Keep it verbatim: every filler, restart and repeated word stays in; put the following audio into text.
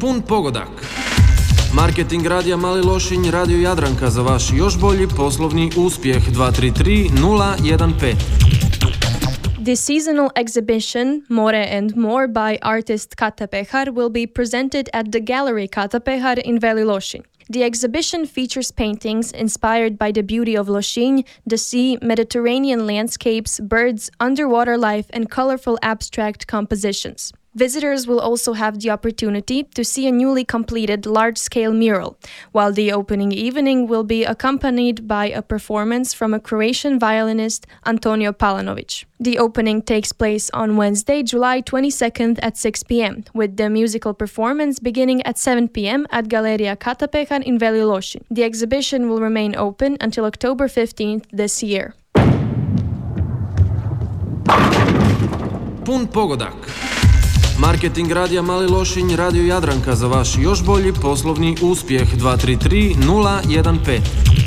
Pun pogodak. Marketing radija Mali Lošinj, Radio Jadranka za vaš još bolji poslovni uspjeh. Dva tri tri nula jedan pet. The seasonal exhibition More and More by artist Kata Pehar will be presented at the Gallery Kata Pehar in Veli Lošinj. The exhibition features paintings inspired by the beauty of Lošinj, the sea, Mediterranean landscapes, birds, underwater life, and colorful abstract compositions. Visitors will also have the opportunity to see a newly completed large-scale mural, while the opening evening will be accompanied by a performance from a Croatian violinist, Antonio Palanovic. The opening takes place on Wednesday, July twenty-second at six p.m., with the musical performance beginning at seven p.m. at Galeria Kata Pehar in Veli Lošinj. The exhibition will remain open until October fifteenth this year. Pun pogodak. Marketing radija Mali Lošinj, Radio Jadranka za vaš još bolji poslovni uspjeh. Dva tri tri nula jedan pet.